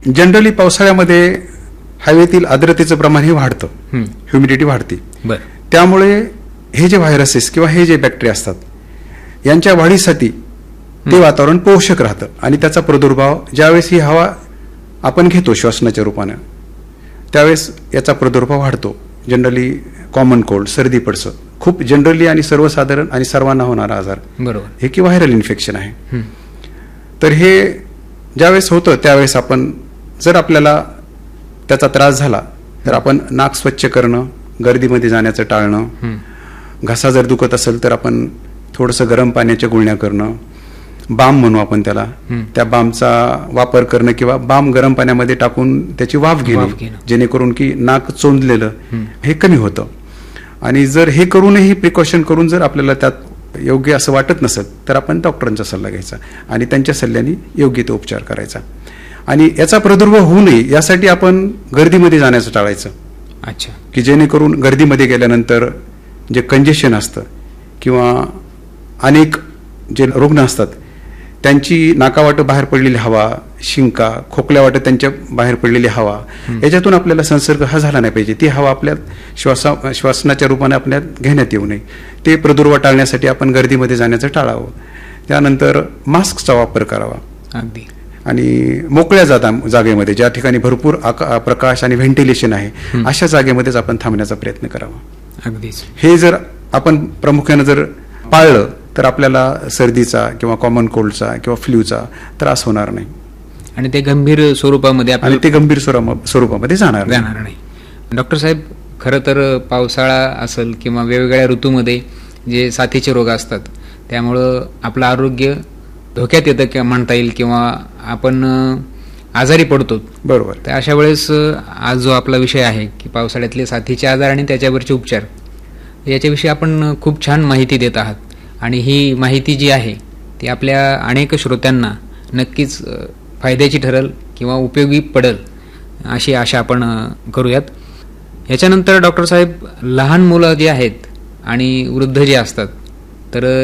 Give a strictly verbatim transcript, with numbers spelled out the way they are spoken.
Generally पावसाळ्यामध्ये हवेतील आर्द्रतेचं प्रमाण हे वाढतं, ह्युमिडिटी वाढते. त्यामुळे हे जे व्हायरसेस किंवा हे जे बॅक्टेरिया असतात यांच्या वाढीसाठी ते वातावरण पोषक राहतं आणि त्याचा प्रादुर्भाव ज्यावेळेस ही हवा आपण घेतो श्वसनाच्या रूपानं त्यावेळेस याचा प्रादुर्भाव वाढतो. जनरली कॉमन कोल्ड, सर्दी पडसं, खूप जनरली आणि सर्वसाधारण आणि सर्वांना होणारा आजार बरोबर हे की व्हायरल इन्फेक्शन आहे. तर हे ज्यावेळेस होतं त्यावेळेस आपण जर आपल्याला त्याचा त्रास झाला तर आपण नाक स्वच्छ करणं, गर्दीमध्ये जाण्याचं टाळणं, घसा जर दुखत असेल तर आपण थोडंसं गरम पाण्याच्या गुळण्या करणं, बाम म्हणू आपण त्याला, त्या बामचा वापर करणं किंवा बाम गरम पाण्यामध्ये टाकून त्याची वाफ घेणं जेणेकरून की नाक चोंदलेलं हे कमी होतं. आणि जर हे करूनही प्रिकॉशन करून जर आपल्याला त्यात योग्य असं वाटत नसेल तर आपण डॉक्टरांचा सल्ला घ्यायचा आणि त्यांच्या सल्ल्याने योग्य तो उपचार करायचा. आणि याचा प्रादुर्भाव होऊ नये यासाठी आपण गर्दीमध्ये जाण्याचं टाळायचं. अच्छा. की जेणेकरून गर्दीमध्ये गेल्यानंतर जे कंजेशन असतं किंवा अनेक जे रुग्ण असतात त्यांची नाकावाटं बाहेर पडलेली हवा, शिंका, खोकल्यावाटं त्यांच्या बाहेर पडलेली हवा याच्यातून आपल्याला संसर्ग हा झाला नाही पाहिजे. ती हवा आपल्या श्वासा श्वासनाच्या रूपाने आपल्यात घेण्यात येऊ नये. ते प्रादुर्भाव टाळण्यासाठी आपण गर्दीमध्ये जाण्याचं टाळावं. त्यानंतर मास्कचा वापर करावा. अगदी. आणि मोकळ्या जागा जागेमध्ये ज्या ठिकाणी भरपूर प्रकाश आणि व्हेंटिलेशन आहे अशा जागेमध्येच आपण थांबण्याचा प्रयत्न करावा. अगदीच. हे जर आपण प्रामुख्यानं जर पाळलं तर आपल्याला सर्दीचा किंवा कॉमन कोल्डचा किंवा फ्ल्यूचा त्रास होणार नाही आणि ते गंभीर स्वरूपामध्ये आणि ते गंभीर स्वरूपामध्ये जाणार जाणार नाही. डॉक्टर साहेब, खरं तर पावसाळा असेल किंवा वेगवेगळ्या ऋतूमध्ये जे साथीचे रोग असतात त्यामुळं आपलं आरोग्य धोक्यात येतं किंवा म्हणता येईल किंवा आपण आजारी पडतो. बरोबर. तर अशा वेळेस आज जो आपला विषय आहे की पावसाळ्यातले साथीचे आजार आणि त्याच्यावरचे उपचार याच्याविषयी आपण खूप छान माहिती देत आहात आणि ही माहिती जी आहे ती आपल्या अनेक श्रोत्यांना नक्कीच फायद्याची ठरेल किंवा उपयोगी पडेल अशी आशा आपण करूयात. याच्यानंतर डॉक्टर साहेब, लहान मुलं जी आहेत आणि वृद्ध जे असतात तर